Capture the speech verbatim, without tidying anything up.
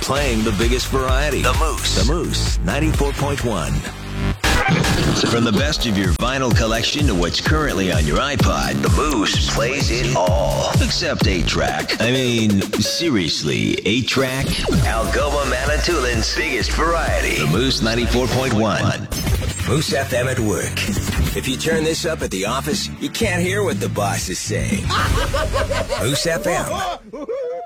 playing the biggest variety. The Moose. The Moose, ninety-four point one. From the best of your vinyl collection to what's currently on your iPod, the Moose plays it all. Except eight track. I mean, seriously, eight track? Algoma Manitoulин's biggest variety. The Moose ninety-four point one. Moose F M at work. If you turn this up at the office, you can't hear what the boss is saying. Moose F M.